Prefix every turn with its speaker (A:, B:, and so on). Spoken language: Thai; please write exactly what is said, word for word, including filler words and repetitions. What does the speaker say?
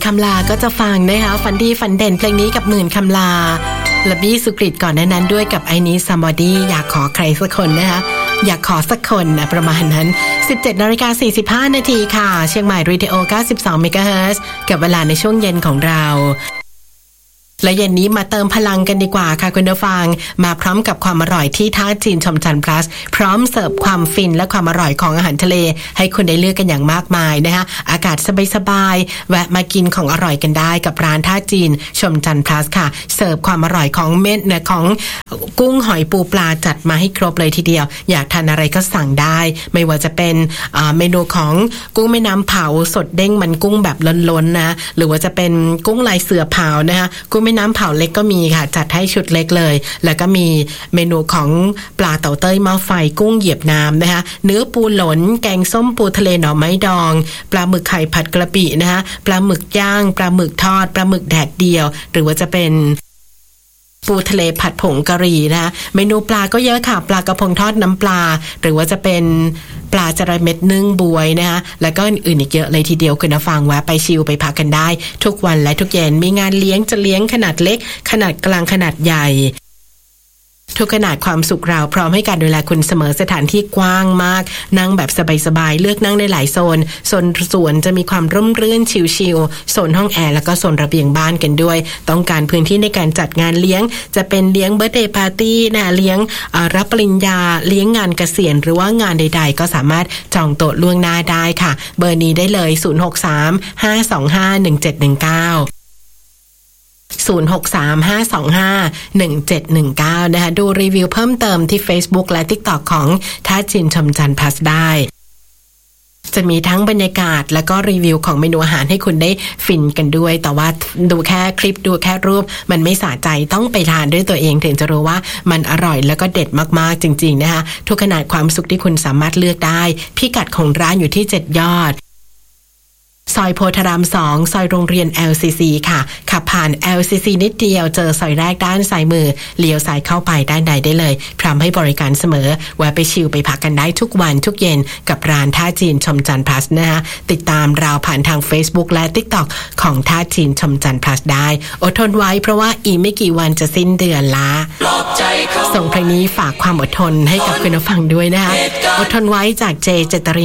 A: คำลาก็จะฟังนะคะฝันดีฝันเด่นเพลงนี้กับหมื่นคำลาและบี้สุกฤตก่อนหน้านั้นด้วยกับ I Need Somebody อยากขอใครสักคนนะคะอยากขอสักคนนะประมาณนั้น สิบเจ็ดนาฬิกาสี่สิบห้านาทีค่ะเชียงใหม่รีดิโอ เก้าสิบสอง เมกะเฮิรตซ์ กับเวลาในช่วงเย็นของเราและเย็นนี้มาเติมพลังกันดีกว่าค่ะคุณผู้ฟังมาพร้อมกับความอร่อยที่ท่าจีนชมจันทร์ plus พร้อมเสิร์ฟความฟินและความอร่อยของอาหารทะเลให้คุณได้เลือกกันอย่างมากมายนะคะอากาศสบายๆแวะมากินของอร่อยกันได้กับร้านท่าจีนชมจันทร์ plus ค่ะเสิร์ฟความอร่อยของเม็ดเนื้อของกุ้งหอยปูปลาจัดมาให้ครบเลยทีเดียวอยากทานอะไรก็สั่งได้ไม่ว่าจะเป็นเมนูของกุ้งแม่น้ำเผาสดเด้งมันกุ้งแบบล้นๆนะหรือว่าจะเป็นกุ้งลายเสือเผานะคะกุ้งแม่น้ำเผาเล็กก็มีค่ะจัดให้ชุดเล็กเลยแล้วก็มีเมนูของปลาเต่าเต้ยหม้อไฟกุ้งเหยียบน้ำนะคะเนื้อปูหลนแกงส้มปูทะเลหน่อไม้ดองปลาหมึกไข่ผัดกระปินะคะปลาหมึกย่างปลาหมึกทอดปลาหมึกแดดเดียวหรือว่าจะเป็นปูทะเลผัดผงกะหรี่นะคะเมนูปลาก็เยอะค่ะปลากระพงทอดน้ำปลาหรือว่าจะเป็นปลาจระเม็ดนึ่งบวยนะคะแล้วก็อื่นๆอีกเยอะเลยทีเดียวคุณผู้ฟังแวะไปชิลไปพักกันได้ทุกวันและทุกเย็นมีงานเลี้ยงจะเลี้ยงขนาดเล็กขนาดกลางขนาดใหญ่ทุกขนาดความสุขเราพร้อมให้การดูแลคุณเสมอสถานที่กว้างมากนั่งแบบสบายๆเลือกนั่งได้หลายโซนโซนสวนจะมีความร่มรื่นชิลๆโซนห้องแอร์แล้วก็โซนระเบียงบ้านกันด้วยต้องการพื้นที่ในการจัดงานเลี้ยงจะเป็นเลี้ยงเบิร์ธเดย์ปาร์ตี้นะเลี้ยงรับปริญญาเลี้ยงงานเกษียณหรือว่างานใดๆก็สามารถจองโต๊ะล่วงหน้าได้ค่ะเบอร์นี้ได้เลยศูนย์ หก สาม ห้า สอง ห้า หนึ่ง เจ็ด หนึ่ง เก้าศูนย์ หก สาม ห้า สอง ห้า หนึ่ง เจ็ด หนึ่ง เก้านะคะดูรีวิวเพิ่มเติมที่ Facebook และ TikTok ของท่าจีนชมจันทร์ plus ได้จะมีทั้งบรรยากาศแล้วก็รีวิวของเมนูอาหารให้คุณได้ฟินกันด้วยแต่ว่าดูแค่คลิปดูแค่รูปมันไม่สะใจต้องไปทานด้วยตัวเองถึงจะรู้ว่ามันอร่อยแล้วก็เด็ดมากๆจริงๆนะคะทุกขนาดความสุขที่คุณสามารถเลือกได้พิกัดของร้านอยู่ที่เจ็ดยอดซอยโพธารามสองซอยโรงเรียน แอล ซี ซี ค่ะขับผ่าน แอล ซี ซี นิดเดียวเจอซอยแรกด้านซ้ายมือเลี้ยวซ้ายเข้าไปด้านใดได้เลยพร้อมให้บริการเสมอแวะไปชิลไปพักกันได้ทุกวันทุกเย็นกับร้านท่าจีนชมจันทร์ plus นะคะติดตามเราผ่านทาง Facebook และ TikTok ของท่าจีนชมจันทร์ plus ได้อดทนไว้เพราะว่าอีกไม่กี่วันจะสิ้นเดือนละส่งเพลงนี้ฝากความอดทนให้กับคุณผู้ฟังด้วยนะคะอดทนไว้จากเจเจตริน